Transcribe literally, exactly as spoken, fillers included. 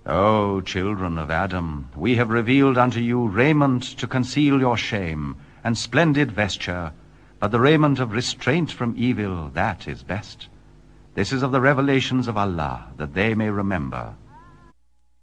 O children of Adam, we have revealed unto you raiment to conceal your shame, and splendid vesture, but the raiment of restraint from evil, that is best. This is of the revelations of Allah, that they may remember.